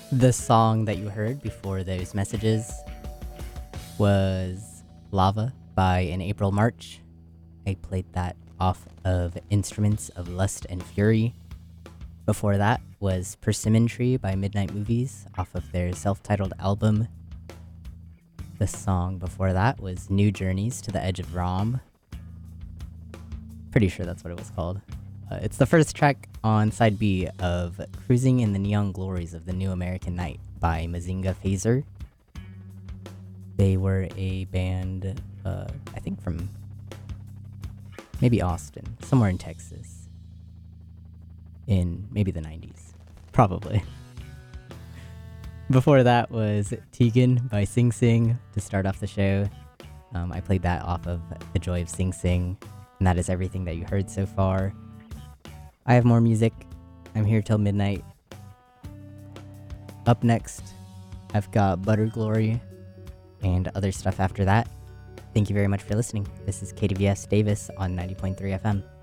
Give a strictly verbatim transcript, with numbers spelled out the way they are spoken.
The song that you heard before those messages was Lava by In April March. I played that off of Instruments of Lust and Fury. Before that was Persimmon Tree by Midnight Movies off of their self-titled album. The song before that was New Journeys to the Edge of Rom. Pretty sure that's what it was called. Uh, it's the first track on side B of Cruising in the Neon Glories of the New American Night by Mazinga Phaser. They were a band, uh, I think from maybe Austin, somewhere in Texas, in maybe the nineties, probably. Before that was Tegan by Sing Sing to start off the show. Um, I played that off of The Joy of Sing Sing, and that is everything that you heard so far. I have more music. I'm here till midnight. Up next, I've got Butter Glory and other stuff after that. Thank you very much for listening. This is K D V S Davis on ninety point three F M.